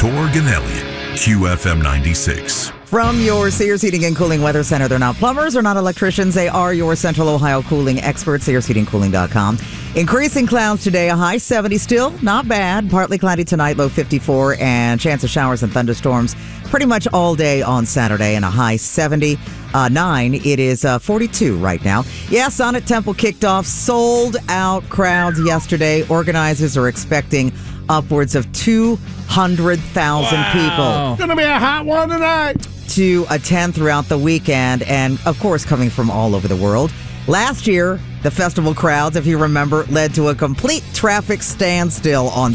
Torg and Elliott, QFM 96. From your Sears Heating and Cooling Weather Center, they're not plumbers, they're not electricians, they are your Central Ohio cooling experts, SearsHeatingCooling.com. Increasing clouds today, a high 70 still, not bad. Partly cloudy tonight, low 54, and chance of showers and thunderstorms pretty much all day on Saturday, and a high 79. It is 42 right now. Yeah, Sonnet Temple kicked off sold-out crowds yesterday. Organizers are expecting upwards of 200,000 people. It's going to be a hot one tonight. To attend throughout the weekend, and of course coming from all over the world. Last year, the festival crowds, if you remember, led to a complete traffic standstill on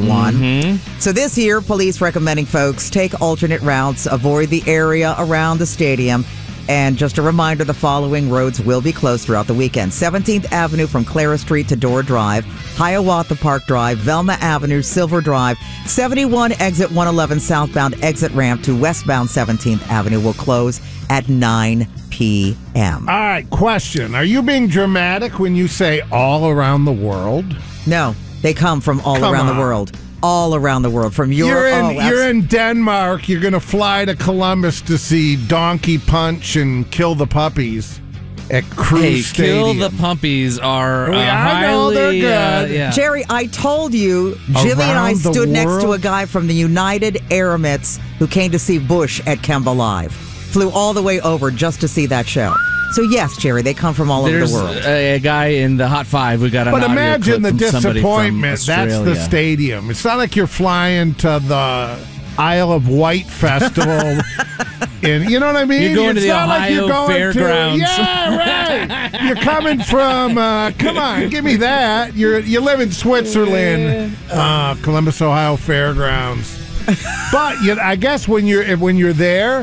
71. So this year, police recommending folks take alternate routes, avoid the area around the stadium. And just a reminder, the following roads will be closed throughout the weekend. 17th Avenue from Clara Street to Dorr Drive, Hiawatha Park Drive, Velma Avenue, Silver Drive, 71 exit 111 southbound exit ramp to westbound 17th Avenue will close at 9 p.m. All right, question. Are you being dramatic when you say all around the world? No, they come from all around the world. All around the world, from Europe. You're in Denmark. You're going to fly to Columbus to see Donkey Punch and Kill the Puppies at Cruise Stadium. Kill the Puppies are I know they're good. yeah. Jerry, I told you, Jimmy and I stood next to a guy from the United Emirates who came to see Bush at Kemba Live. Flew all the way over just to see that show. So yes, Jerry, they come from all over the world. There's a guy in the Hot Five. We got an But audio imagine the clip from somebody from disappointment. That's the Australia. stadium. It's not like you're flying to the Isle of Wight Festival. And you know what I mean? You're going to It's the not like you're Ohio going Fairgrounds. Yeah, right. You're coming from. Come on, give me that. You live in Switzerland, Columbus, Ohio Fairgrounds. But I guess when you're there,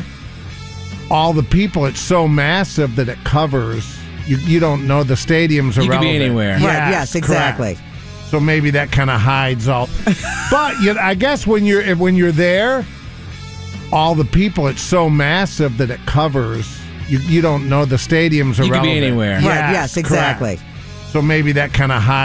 all the people, it's so massive that it covers. You don't know the stadium's irrelevant. You could be anywhere. Right, yes, exactly. Correct. So maybe that kind of hides all. But I guess when you're there, all the people, it's so massive that it covers. You don't know the stadium's irrelevant. You could be anywhere. Right, yes, exactly. Correct. So maybe that kind of hides.